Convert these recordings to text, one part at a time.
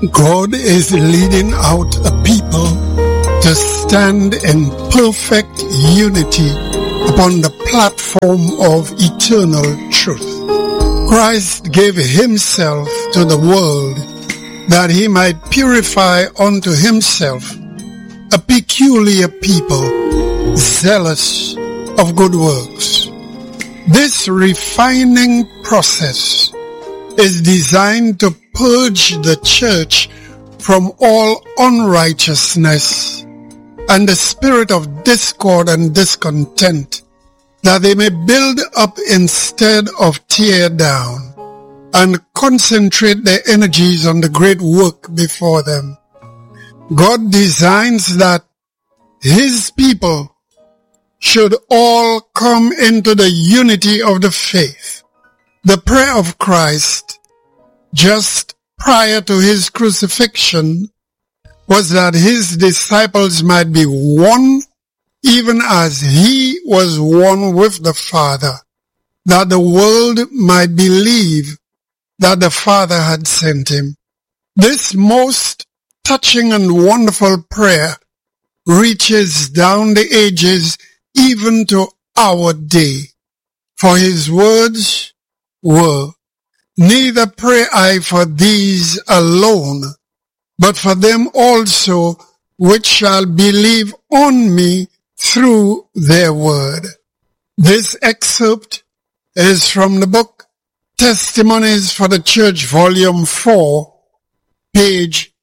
God is leading out a people to stand in perfect unity upon the platform of eternal truth. Christ gave himself to the world that he might purify unto himself a peculiar people, zealous of good works. This refining process is designed to purge the church from all unrighteousness and the spirit of discord and discontent, that they may build up instead of tear down, and concentrate their energies on the great work before them. God designs that his people should all come into the unity of the faith. The prayer of Christ just prior to his crucifixion was that his disciples might be one, even as he was one with the Father, that the world might believe that the Father had sent him. This most touching and wonderful prayer reaches down the ages even to our day. For his words were, "Neither pray I for these alone, but for them also which shall believe on me through their word." This excerpt is from the book Testimonies for the Church, Volume 4, page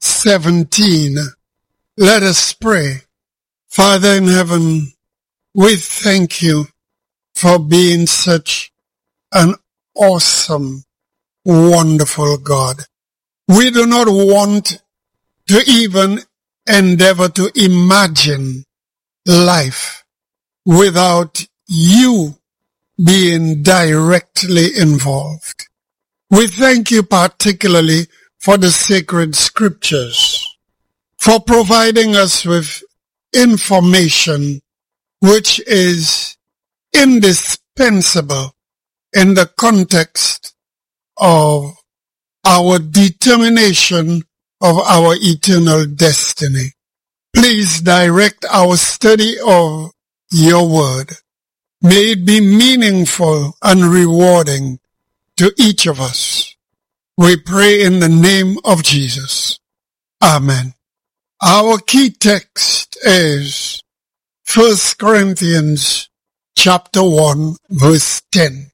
17. Let us pray. Father in heaven, we thank you for being such an awesome, wonderful God. We do not want to even endeavor to imagine life without you being directly involved. We thank you particularly for the sacred scriptures, for providing us with information which is indispensable in the context of our determination of our eternal destiny. Please direct our study of your word. May it be meaningful and rewarding to each of us. We pray in the name of Jesus. Amen. Our key text is 1 Corinthians chapter 1, verse 10.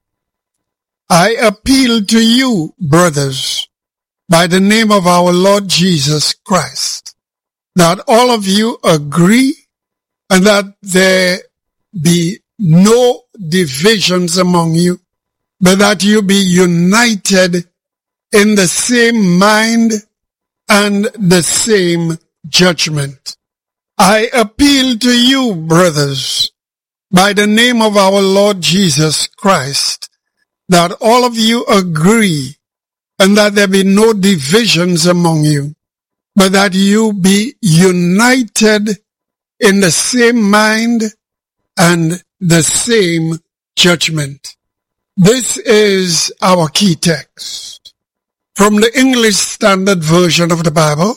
I appeal to you, brothers, by the name of our Lord Jesus Christ, that all of you agree and that there be no divisions among you, but that you be united in the same mind and the same judgment. I appeal to you, brothers, by the name of our Lord Jesus Christ, that all of you agree and that there be no divisions among you, but that you be united in the same mind and the same judgment. This is our key text from the English Standard Version of the Bible,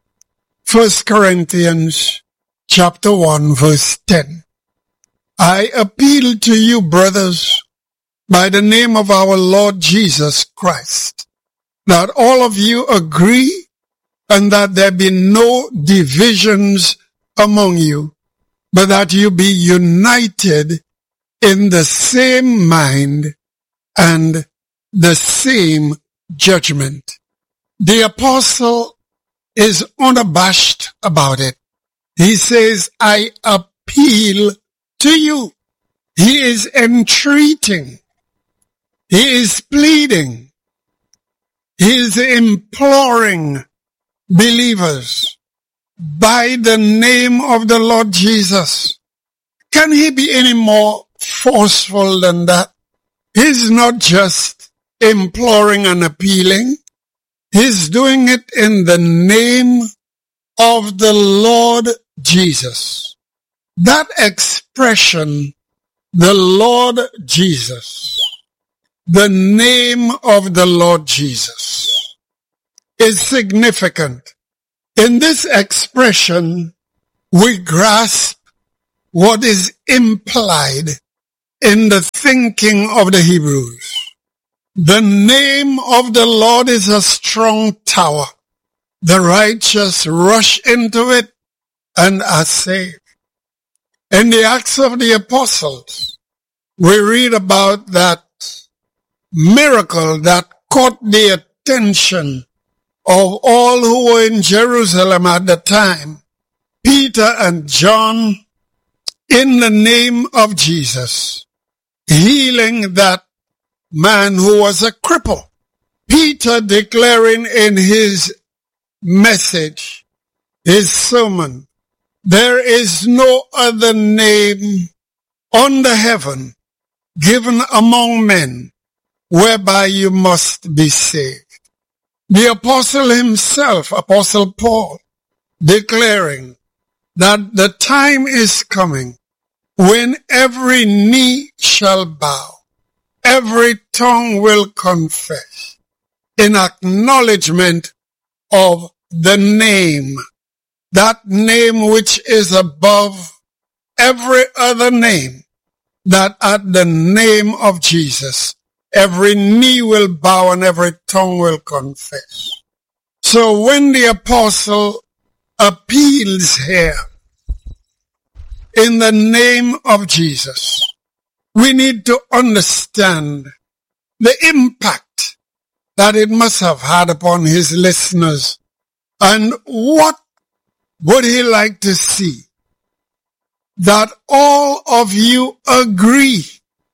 1 Corinthians chapter 1, verse 10. I appeal to you, brothers, by the name of our Lord Jesus Christ, that all of you agree and that there be no divisions among you, but that you be united in the same mind and the same judgment. The apostle is unabashed about it. He says, I appeal to you. He is entreating. He is pleading. He is imploring believers by the name of the Lord Jesus. Can he be any more forceful than that? He's not just imploring and appealing. He's doing it in the name of the Lord Jesus. That expression, the Lord Jesus, the name of the Lord Jesus, is significant. In this expression, we grasp what is implied in the thinking of the Hebrews. The name of the Lord is a strong tower. The righteous rush into it and are saved. In the Acts of the Apostles, we read about that miracle that caught the attention of all who were in Jerusalem at the time. Peter and John, in the name of Jesus, healing that man who was a cripple. Peter declaring in his message, his sermon, there is no other name under heaven given among men whereby you must be saved. The apostle himself, Apostle Paul, declaring that the time is coming when every knee shall bow, every tongue will confess in acknowledgement of the name, that name which is above every other name, that at the name of Jesus, every knee will bow and every tongue will confess. So when the apostle appeals here in the name of Jesus, we need to understand the impact that it must have had upon his listeners. And what would he like to see? That all of you agree,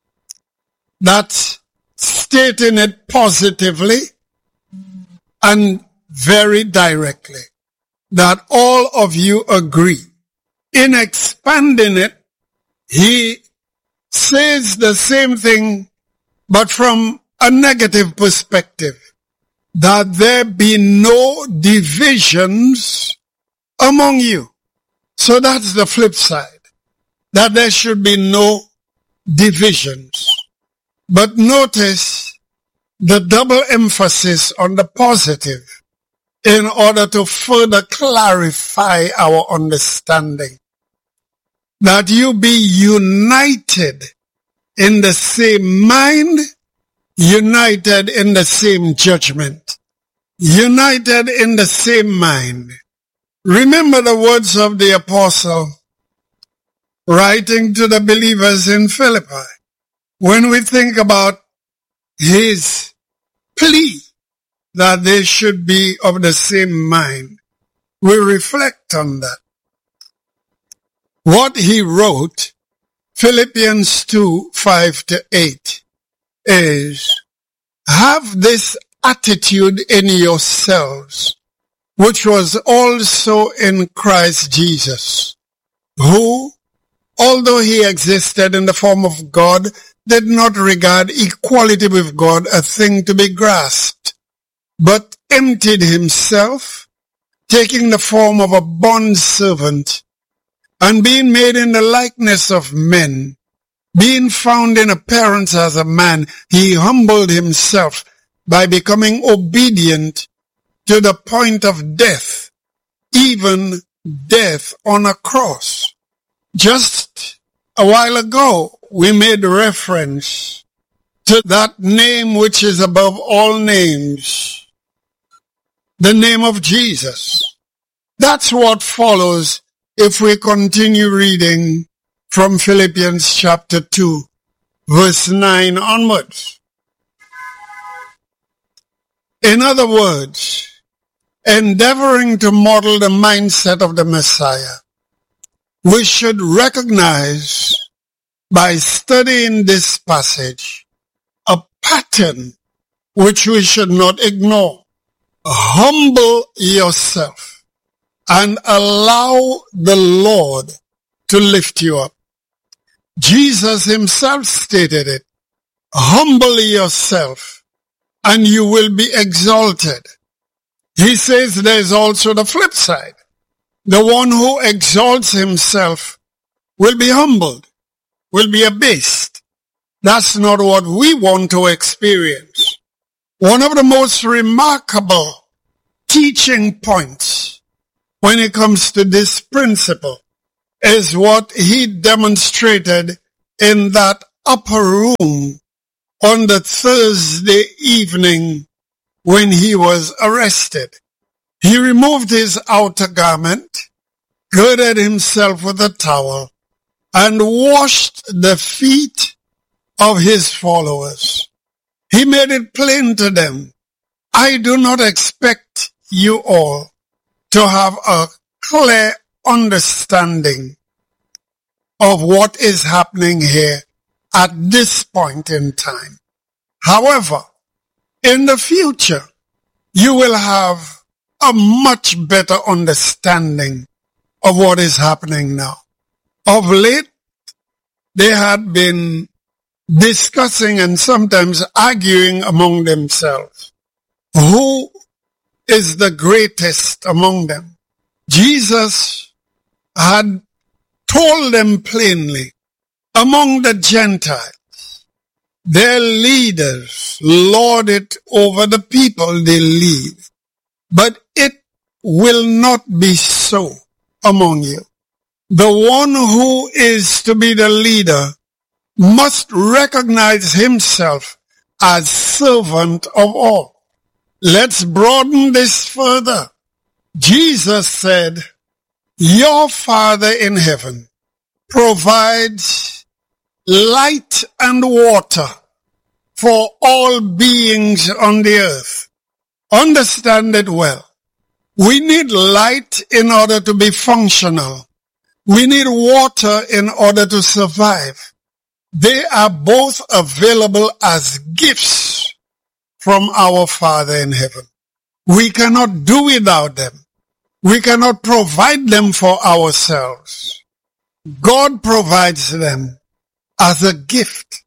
that stating it positively and very directly, that all of you agree. In expanding it, he says the same thing, but from a negative perspective, that there be no divisions among you. So that's the flip side, that there should be no divisions. But notice the double emphasis on the positive in order to further clarify our understanding. That you be united in the same mind, united in the same judgment, united in the same mind. Remember the words of the apostle writing to the believers in Philippi. When we think about his plea that they should be of the same mind, we reflect on that. What he wrote, Philippians 2, 5-8, is, have this attitude in yourselves, which was also in Christ Jesus, who, although he existed in the form of God, did not regard equality with God a thing to be grasped, but emptied himself, taking the form of a bondservant, and being made in the likeness of men, being found in appearance as a man, he humbled himself by becoming obedient to the point of death, even death on a cross. Just a while ago, we made reference to that name which is above all names, the name of Jesus. That's what follows if we continue reading from Philippians chapter 2, verse 9 onwards. In other words, endeavoring to model the mindset of the Messiah, we should recognize by studying this passage a pattern which we should not ignore. Humble yourself and allow the Lord to lift you up. Jesus himself stated it. Humble yourself and you will be exalted. He says there's also the flip side. The one who exalts himself will be humbled, will be abased. That's not what we want to experience. One of the most remarkable teaching points when it comes to this principle is what he demonstrated in that upper room on the Thursday evening when he was arrested. He removed his outer garment, girded himself with a towel, and washed the feet of his followers. He made it plain to them, I do not expect you all to have a clear understanding of what is happening here at this point in time. However, in the future, you will have a much better understanding of what is happening now. Of late, they had been discussing and sometimes arguing among themselves. Who is the greatest among them? Jesus had told them plainly, among the Gentiles, their leaders lord it over the people they lead, but it will not be so among you. The one who is to be the leader must recognize himself as servant of all. Let's broaden this further. Jesus said, your Father in heaven provides light and water for all beings on the earth. Understand it well. We need light in order to be functional. We need water in order to survive. They are both available as gifts from our Father in heaven. We cannot do without them. We cannot provide them for ourselves. God provides them as a gift.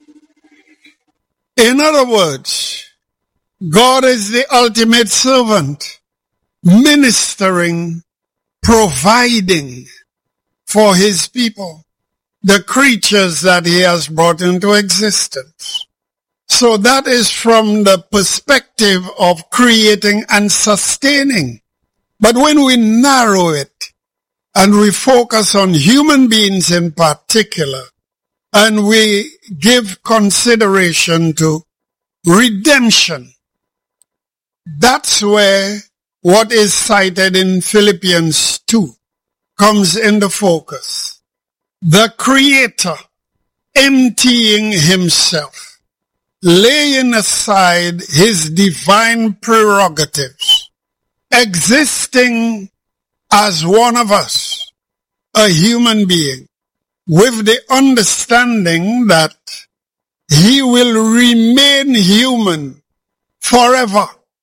In other words, God is the ultimate servant, ministering, providing for his people, the creatures that he has brought into existence. So that is from the perspective of creating and sustaining. But when we narrow it and we focus on human beings in particular, and we give consideration to redemption, that's where what is cited in Philippians 2 comes into focus. The Creator emptying himself, laying aside his divine prerogatives, existing as one of us, a human being, with the understanding that he will remain human forever.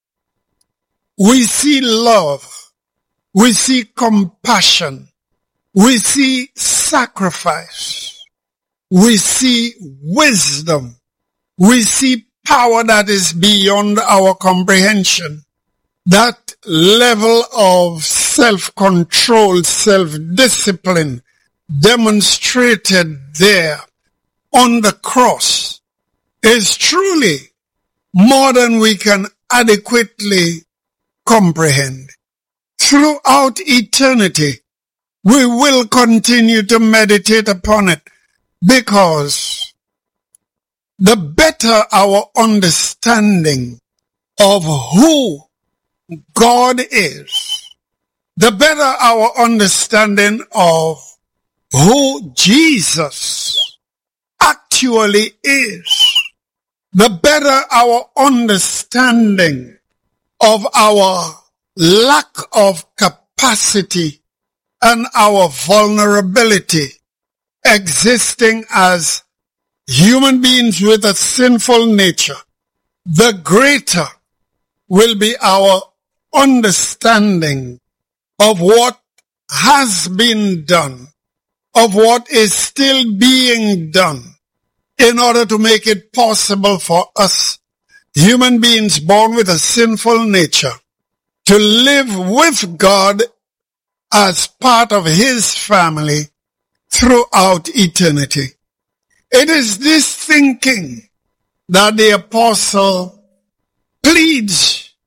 We see love, we see compassion, we see sacrifice, we see wisdom, we see power that is beyond our comprehension. That level of self-control, self-discipline demonstrated there on the cross is truly more than we can adequately comprehend. Throughout eternity, we will continue to meditate upon it, because the better our understanding of who God is, the better our understanding of who Jesus actually is, the better our understanding of our lack of capacity and our vulnerability existing as human beings with a sinful nature, the greater will be our understanding of what has been done, of what is still being done, in order to make it possible for us, human beings born with a sinful nature, to live with God as part of his family throughout eternity. It is this thinking that the apostle pleads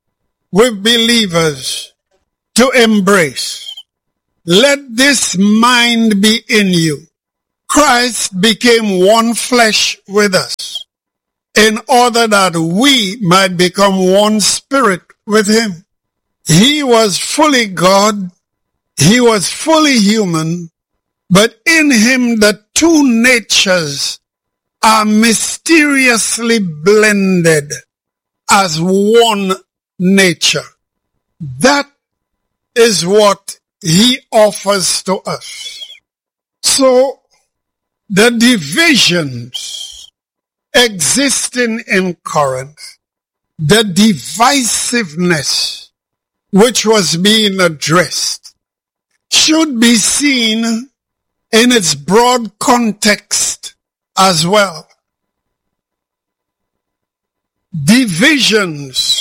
with believers to embrace. Let this mind be in you. Christ became one flesh with us in order that we might become one spirit with him. He was fully God. He was fully human, but in him the two natures are mysteriously blended as one nature. That is what he offers to us. So the divisions existing in Corinth, the divisiveness which was being addressed, should be seen in its broad context as well. Divisions,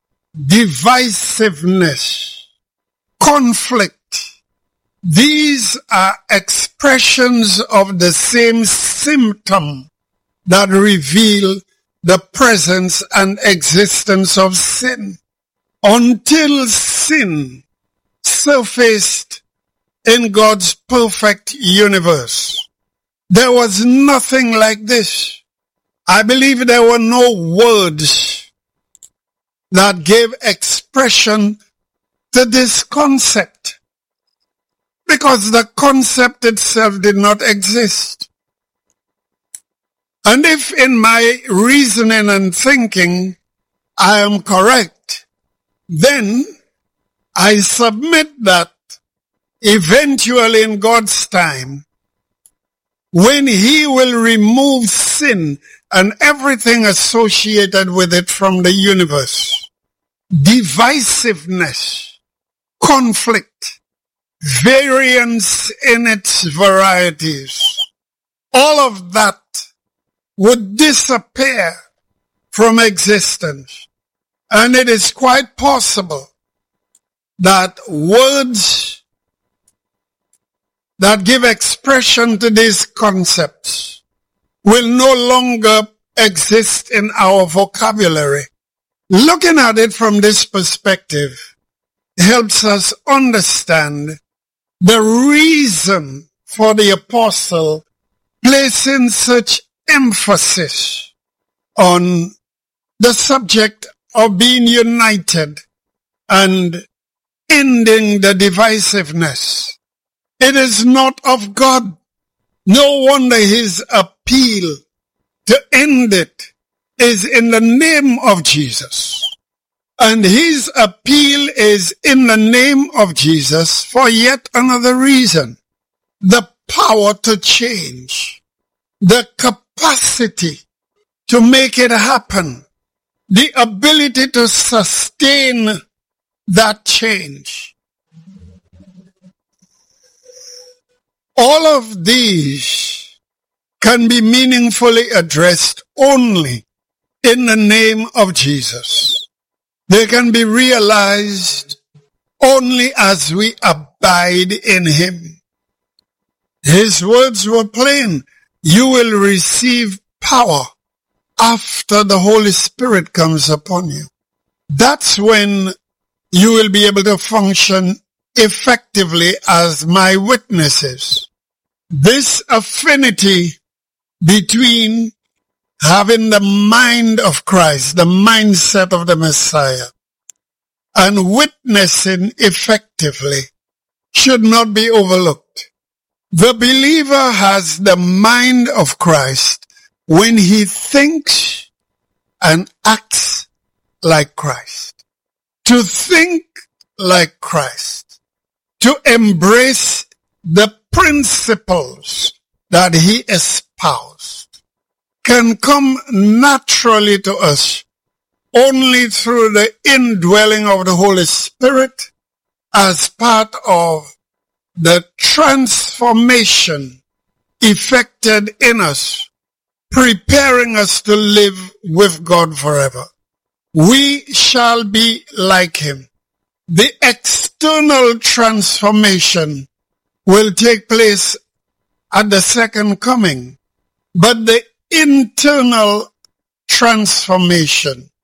divisiveness, conflict, these are expressions of the same symptom that reveal the presence and existence of sin. Until sin surfaced in God's perfect universe, there was nothing like this. I believe there were no words that gave expression to this concept, because the concept itself did not exist. And if in my reasoning and thinking I am correct, then I submit that eventually in God's time, when he will remove sin and everything associated with it from the universe, divisiveness, conflict, variance in its varieties, all of that would disappear from existence. And it is quite possible that words that give expression to these concepts will no longer exist in our vocabulary. Looking at it from this perspective helps us understand the reason for the apostle placing such emphasis on the subject of being united and ending the divisiveness. It is not of God. No wonder his appeal to end it is in the name of Jesus. And his appeal is in the name of Jesus for yet another reason. The power to change, the capacity to make it happen, the ability to sustain that change. All of these can be meaningfully addressed only in the name of Jesus. They can be realized only as we abide in him. His words were plain. You will receive power after the Holy Spirit comes upon you. That's when you will be able to function effectively as my witnesses. This affinity between having the mind of Christ, the mindset of the Messiah, and witnessing effectively should not be overlooked. The believer has the mind of Christ when he thinks and acts like Christ. To think like Christ, to embrace the principles that he espoused, can come naturally to us only through the indwelling of the Holy Spirit as part of the transformation effected in us, preparing us to live with God forever. We shall be like him. The external transformation will take place at the second coming, but the internal transformation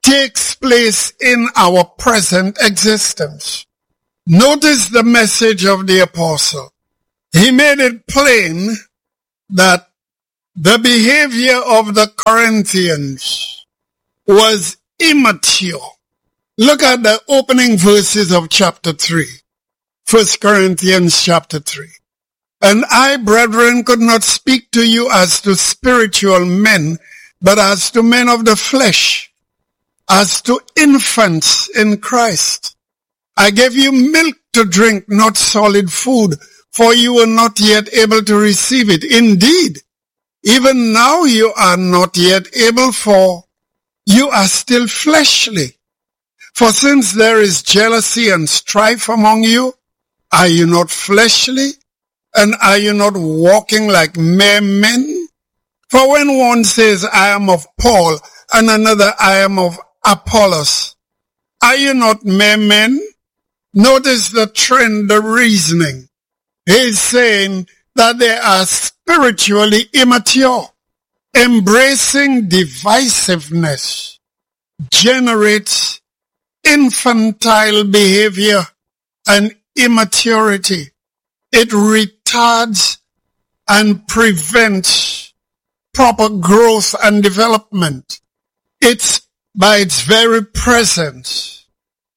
takes place in our present existence. Notice the message of the apostle. He made it plain that the behavior of the Corinthians was immature. Look at the opening verses of chapter 3. 1 Corinthians chapter 3. And I, brethren, could not speak to you as to spiritual men, but as to men of the flesh, as to infants in Christ. I gave you milk to drink, not solid food, for you were not yet able to receive it. Indeed, even now you are not yet able, for you are still fleshly. For since there is jealousy and strife among you, are you not fleshly? And are you not walking like mere men? For when one says, I am of Paul, and another, I am of Apollos, are you not mere men? Notice the trend, the reasoning. He's saying that they are spiritually immature. Embracing divisiveness generates infantile behavior and immaturity. It retards and prevents proper growth and development. It's, by its very presence,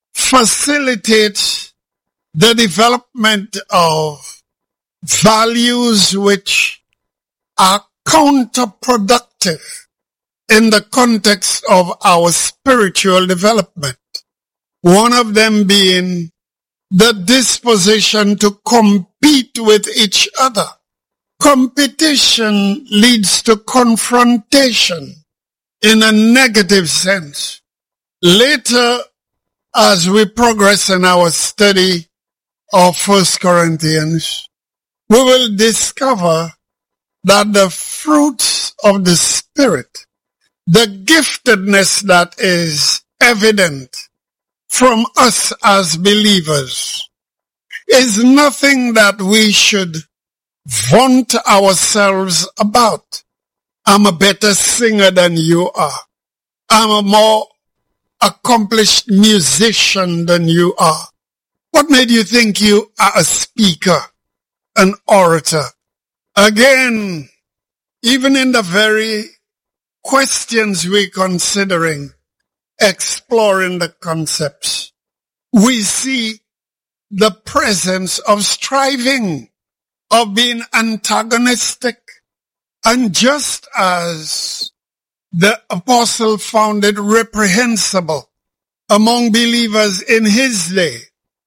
facilitates the development of values which are counterproductive in the context of our spiritual development. One of them being the disposition to compete with each other. Competition leads to confrontation in a negative sense. Later, as we progress in our study of 1 Corinthians, we will discover that the fruits of the Spirit, the giftedness that is evident from us as believers, is nothing that we should vaunt ourselves about. I'm a better singer than you are. I'm a more accomplished musician than you are. What made you think you are a speaker, an orator? Again, even in the very questions we're considering, exploring the concepts, we see the presence of striving, of being antagonistic. And just as the apostle found it reprehensible among believers in his day,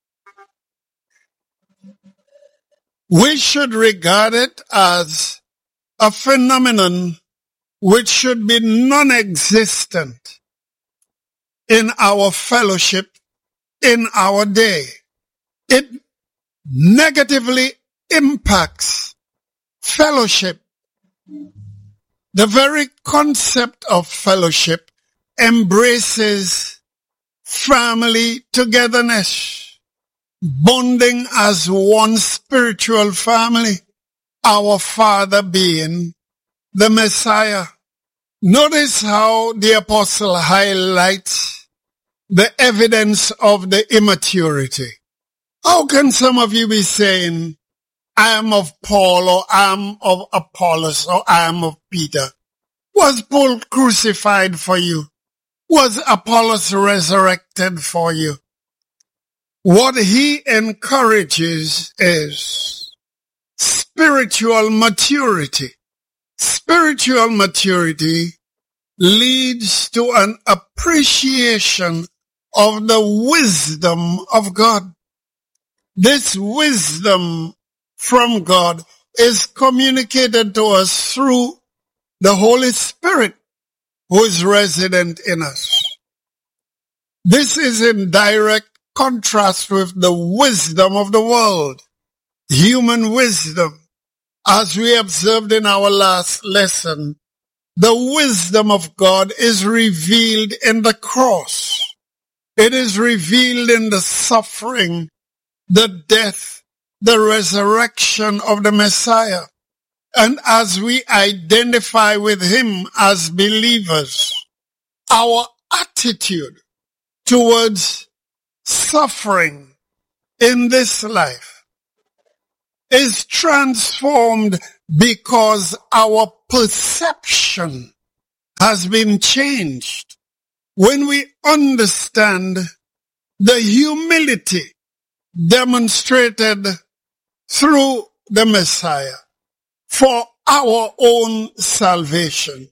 we should regard it as a phenomenon which should be non-existent in our fellowship in our day. It negatively impacts fellowship. The very concept of fellowship embraces family togetherness, bonding as one spiritual family, our Father being the Messiah. Notice how the apostle highlights the evidence of the immaturity. How can some of you be saying, I am of Paul, or I am of Apollos, or I am of Peter? Was Paul crucified for you? Was Apollos resurrected for you? What he encourages is spiritual maturity. Spiritual maturity leads to an appreciation of the wisdom of God. This wisdom from God is communicated to us through the Holy Spirit who is resident in us. This is in direct contrast with the wisdom of the world, human wisdom. As we observed in our last lesson, the wisdom of God is revealed in the cross. It is revealed in the suffering, the death, the resurrection of the Messiah. And as we identify with him as believers, our attitude towards suffering in this life is transformed because our perception has been changed. When we understand the humility demonstrated through the Messiah for our own salvation.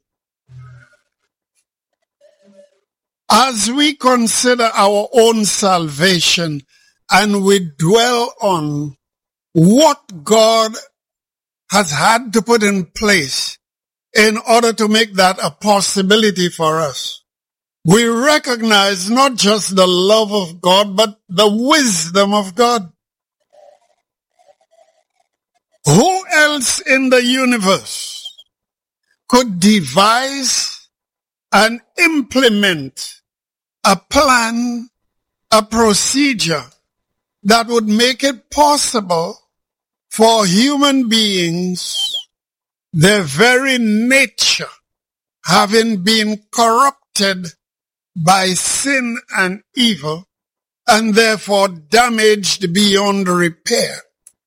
As we consider our own salvation and we dwell on what God has had to put in place in order to make that a possibility for us, we recognize not just the love of God, but the wisdom of God. Who else in the universe could devise and implement a plan, a procedure that would make it possible for human beings, their very nature having been corrupted by sin and evil, and therefore damaged beyond repair?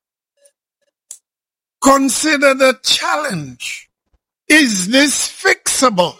Consider the challenge. Is this fixable?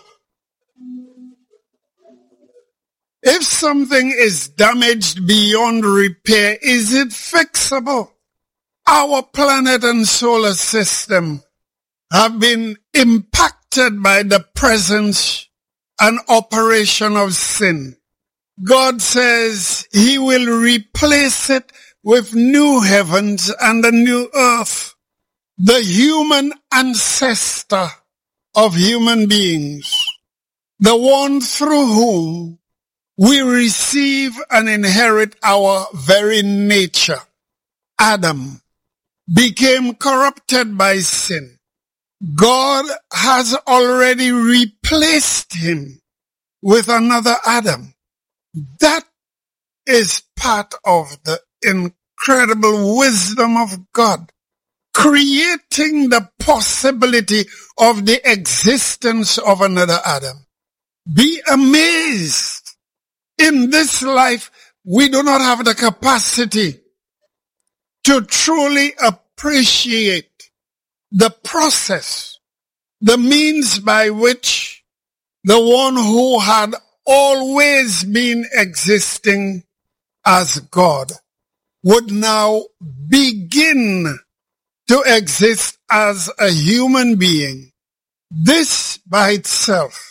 If something is damaged beyond repair, is it fixable? Our planet and solar system have been impacted by the presence and operation of sin. God says He will replace it with new heavens and a new earth. The human ancestor of human beings, the one through whom we receive and inherit our very nature, Adam, became corrupted by sin. God has already replaced him with another Adam. That is part of the incredible wisdom of God, creating the possibility of the existence of another Adam. Be amazed. In this life, we do not have the capacity to truly appreciate the process, the means by which the one who had always been existing as God would now begin to exist as a human being. This by itself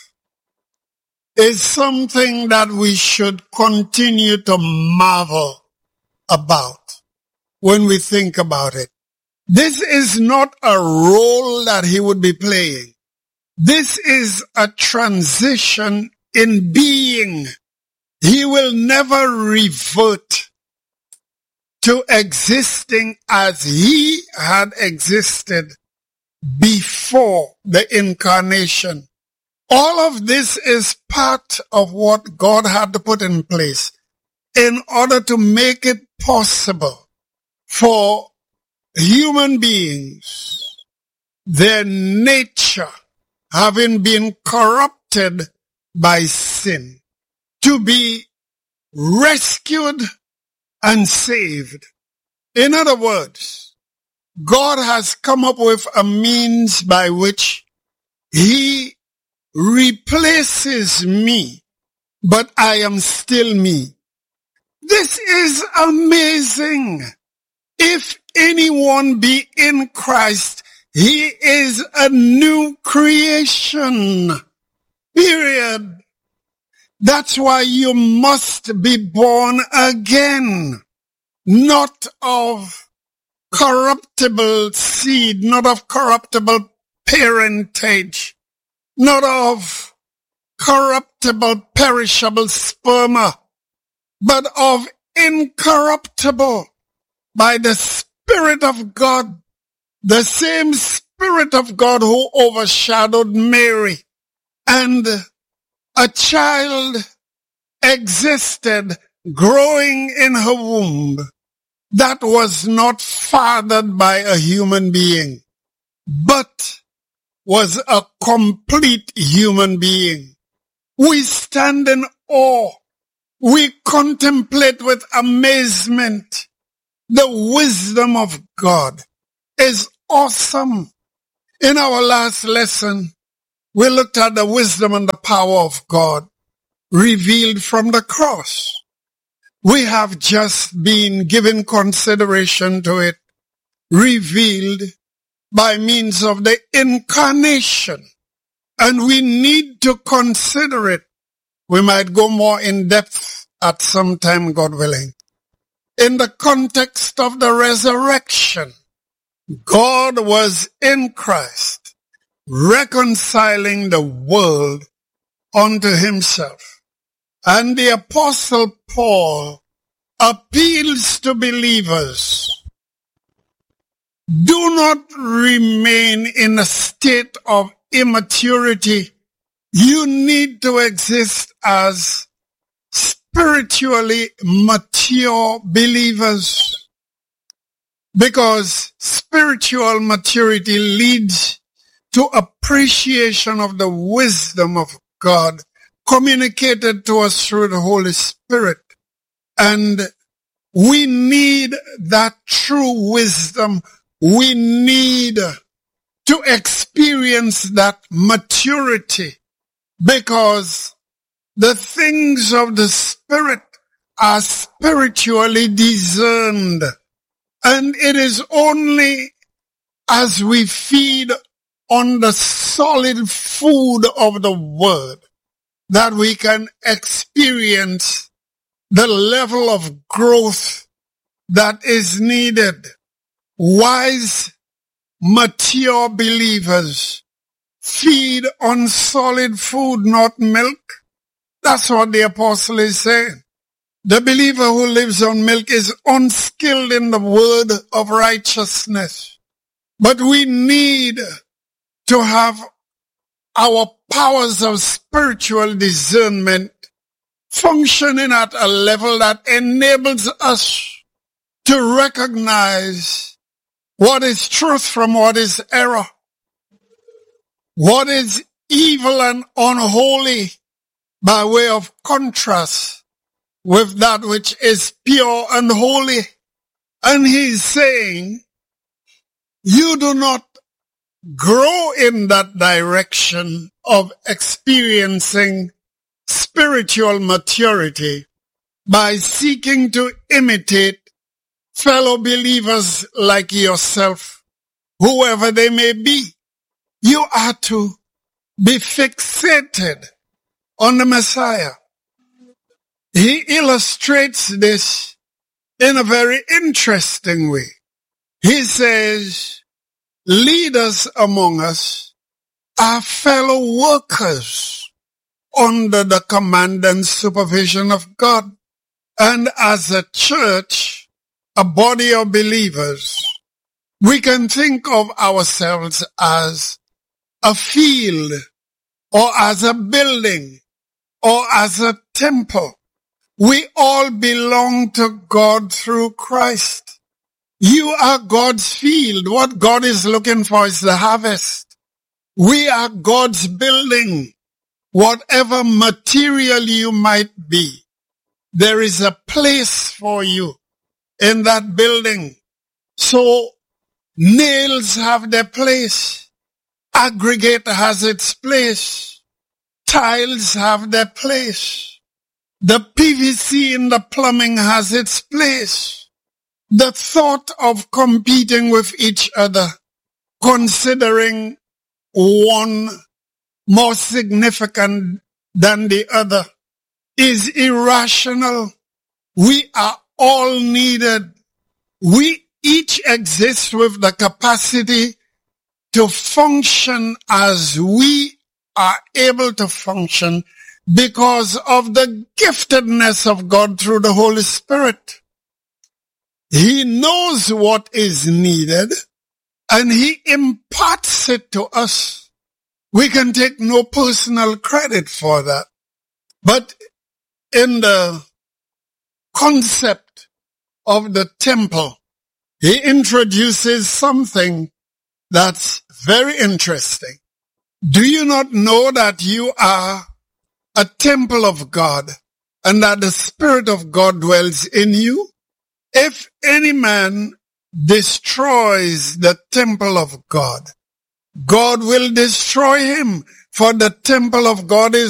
is something that we should continue to marvel about when we think about it. This is not a role that he would be playing. This is a transition in being. He will never revert to existing as he had existed before the incarnation. All of this is part of what God had to put in place in order to make it possible for human beings, their nature having been corrupted by sin, to be rescued and saved. In other words, God has come up with a means by which he replaces me, but I am still me. This is amazing. If anyone be in Christ, he is a new creation. Period. That's why you must be born again, not of corruptible seed, not of corruptible parentage, not of corruptible, perishable sperma, but of incorruptible, by the Spirit of God, the same Spirit of God who overshadowed Mary, and a child existed growing in her womb that was not fathered by a human being, but was a complete human being, We stand in awe. We contemplate with amazement. The wisdom of God is awesome. In our last lesson, we looked at the wisdom and the power of God revealed from the cross. We have just been given consideration to it, revealed by means of the incarnation. And we need to consider it. We might go more in depth at some time, God willing. In the context of the resurrection, God was in Christ, reconciling the world unto himself. And the Apostle Paul appeals to believers. Do not remain in a state of immaturity. You need to exist as spiritually mature believers, because spiritual maturity leads to appreciation of the wisdom of God communicated to us through the Holy Spirit. And we need that true wisdom. We need to experience that maturity, because the things of the Spirit are spiritually discerned. And it is only as we feed on the solid food of the Word that we can experience the level of growth that is needed. Wise, mature believers feed on solid food, not milk. That's what the apostle is saying. The believer who lives on milk is unskilled in the word of righteousness. But we need to have our powers of spiritual discernment functioning at a level that enables us to recognize what is truth from what is error, what is evil and unholy, by way of contrast with that which is pure and holy. And he's saying, you do not grow in that direction of experiencing spiritual maturity by seeking to imitate fellow believers like yourself, whoever they may be. You are to be fixated on the Messiah. He illustrates this in a very interesting way. He says, leaders among us are fellow workers under the command and supervision of God. And as a church, a body of believers, we can think of ourselves as a field, or as a building, or as a temple. We all belong to God through Christ. You are God's field. What God is looking for is the harvest. We are God's building. Whatever material you might be, there is a place for you in that building. So nails have their place. Aggregate has its place. Tiles have their place. The PVC in the plumbing has its place. The thought of competing with each other, considering one more significant than the other, is irrational. We are all needed. We each exist with the capacity to function as we are able to function because of the giftedness of God through the Holy Spirit. He knows what is needed and he imparts it to us. We can take no personal credit for that. But in the concept of the temple, he introduces something that's very interesting. Do you not know that you are a temple of God, and that the Spirit of God dwells in you? If any man destroys the temple of God, God will destroy him, for the temple of God is